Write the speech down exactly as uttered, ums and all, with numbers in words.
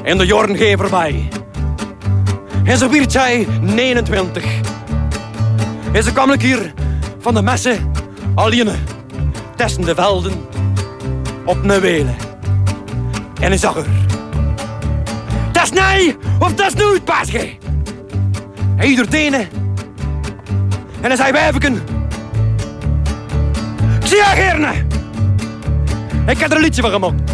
En de jaren gaan voorbij. En zo werd zij negenentwintig. En ze kwam ik hier van de messen alleen tussen de velden op een welen. En ik zag haar. Dat is nee of dat is nooit, paasje. Hij doet tenen. En hij zei wijfeken. Ik zie haar gerne. Ik heb er een liedje van gemaakt.